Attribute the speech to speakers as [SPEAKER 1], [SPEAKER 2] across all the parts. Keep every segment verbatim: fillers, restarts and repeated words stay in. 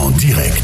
[SPEAKER 1] en direct.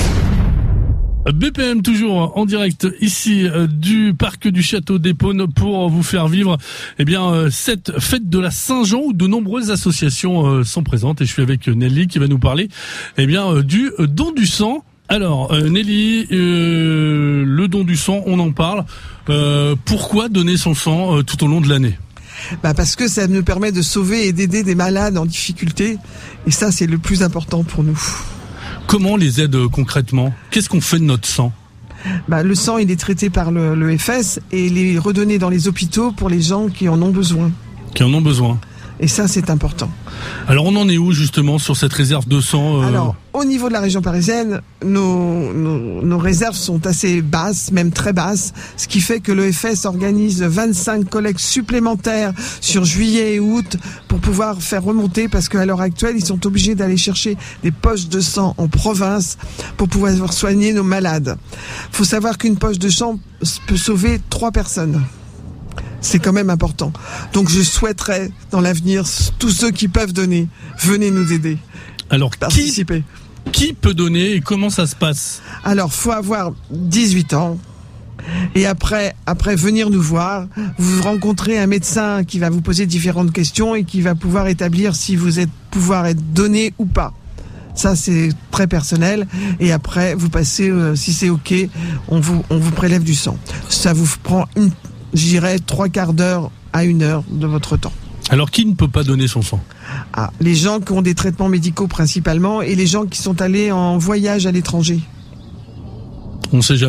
[SPEAKER 2] B P M toujours en direct ici euh, du parc du Château d'Épône pour vous faire vivre eh bien euh, cette fête de la Saint-Jean où de nombreuses associations euh, sont présentes et je suis avec Nelly qui va nous parler eh bien euh, du euh, don du sang. Alors euh, Nelly, euh, le don du sang, on en parle. Euh, pourquoi donner son sang euh, tout au long de l'année ?
[SPEAKER 3] Bah parce que ça nous permet de sauver et d'aider des malades en difficulté et ça c'est le plus important pour nous.
[SPEAKER 2] Comment on les aide concrètement ? Qu'est-ce qu'on fait de notre sang ?
[SPEAKER 3] Bah, le sang, il est traité par le, le F S et il est redonné dans les hôpitaux pour les gens qui en ont besoin.
[SPEAKER 2] Qui en ont besoin.
[SPEAKER 3] Et ça, c'est important.
[SPEAKER 2] Alors, on en est où, justement, sur cette réserve de sang euh...
[SPEAKER 3] Alors, au niveau de la région parisienne, nos, nos, nos réserves sont assez basses, même très basses, ce qui fait que le F S organise vingt-cinq collectes supplémentaires sur juillet et août pour pouvoir faire remonter, parce qu'à l'heure actuelle, ils sont obligés d'aller chercher des poches de sang en province pour pouvoir soigner nos malades. Il faut savoir qu'une poche de sang peut sauver trois personnes. C'est quand même important. Donc je souhaiterais, dans l'avenir, tous ceux qui peuvent donner, venez nous aider.
[SPEAKER 2] Alors,
[SPEAKER 3] participer.
[SPEAKER 2] Qui, qui peut donner et comment ça se passe ?
[SPEAKER 3] Alors, faut avoir dix-huit ans. Et après, après venir nous voir, vous rencontrez un médecin qui va vous poser différentes questions et qui va pouvoir établir si vous êtes pouvoir être donné ou pas. Ça, c'est très personnel. Et après, vous passez, euh, si c'est OK, on vous, on vous prélève du sang. Ça vous prend une j'irais trois quarts d'heure à une heure de votre temps.
[SPEAKER 2] Alors, qui ne peut pas donner son sang ?
[SPEAKER 3] Ah, les gens qui ont des traitements médicaux principalement et les gens qui sont allés en voyage à l'étranger.
[SPEAKER 2] On sait jamais.